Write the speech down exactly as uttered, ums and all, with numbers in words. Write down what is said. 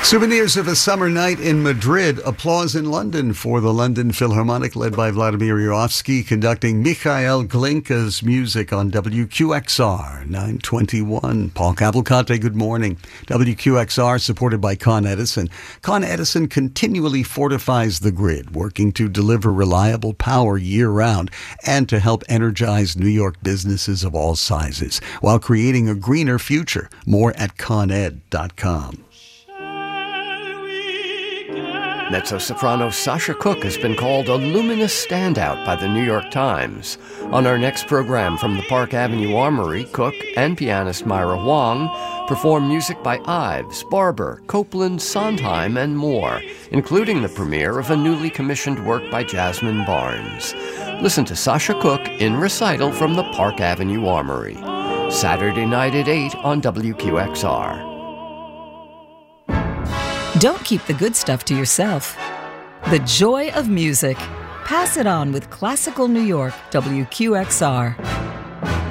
Souvenirs of a summer night in Madrid. Applause in London for the London Philharmonic, led by Vladimir Yurovsky, conducting Mikhail Glinka's music on W Q X R nine twenty-one. Paul Cavalcante, good morning. W Q X R, supported by Con Edison. Con Edison continually fortifies the grid, working to deliver reliable power year-round and to help energize New York businesses of all sizes while creating a greener future. More at con ed dot com. Mezzo-soprano Sasha Cooke has been called a luminous standout by the New York Times. On our next program from the Park Avenue Armory, Cooke and pianist Myra Huang perform music by Ives, Barber, Copeland, Sondheim, and more, including the premiere of a newly commissioned work by Jasmine Barnes. Listen to Sasha Cooke in recital from the Park Avenue Armory. Saturday night at eight on W Q X R. Don't keep the good stuff to yourself. The joy of music. Pass it on with Classical New York, W Q X R.